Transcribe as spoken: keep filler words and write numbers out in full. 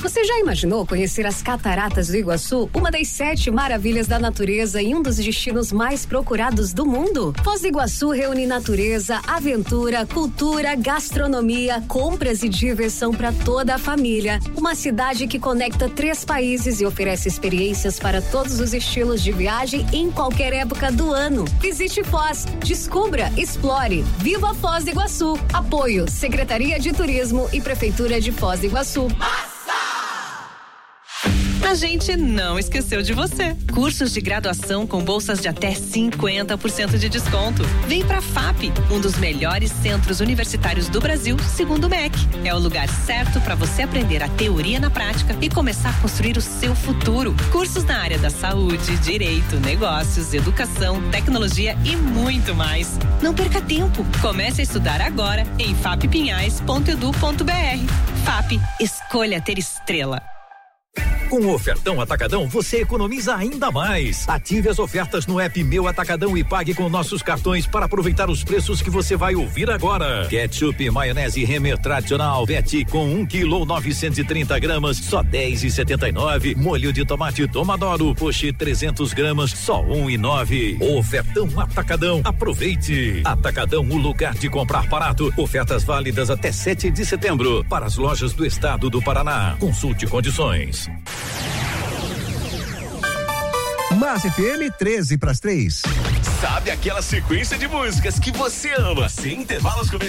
Você já imaginou conhecer as Cataratas do Iguaçu, uma das sete maravilhas da natureza e um dos destinos mais procurados do mundo? Foz do Iguaçu reúne natureza, aventura, cultura, gastronomia, compras e diversão para toda a família. Uma cidade que conecta três países e oferece experiências para todos os estilos de viagem em qualquer época do ano. Visite Foz, descubra, explore. Viva Foz do Iguaçu. Apoio Secretaria de Turismo e Prefeitura de Foz do Iguaçu. A gente não esqueceu de você. Cursos de graduação com bolsas de até cinquenta por cento de desconto. Vem pra F A P, um dos melhores centros universitários do Brasil, segundo o M E C. É o lugar certo para você aprender a teoria na prática e começar a construir o seu futuro. Cursos na área da saúde, direito, negócios, educação, tecnologia e muito mais. Não perca tempo. Comece a estudar agora em fappinhais ponto edu ponto br. F A P, escolha ter estrela. Com o Ofertão Atacadão, você economiza ainda mais. Ative as ofertas no app Meu Atacadão e pague com nossos cartões para aproveitar os preços que você vai ouvir agora. Ketchup, maionese Renner tradicional, Vete com um quilo ou novecentos e trinta gramas, só dez e setenta e nove. Molho de tomate Tomadoro, poche trezentos gramas, só um e nove. Ofertão Atacadão, aproveite. Atacadão, o lugar de comprar barato. Ofertas válidas até sete de setembro para as lojas do estado do Paraná. Consulte condições. Mas F M treze para as três. Sabe aquela sequência de músicas que você ama, sem intervalos comerciais?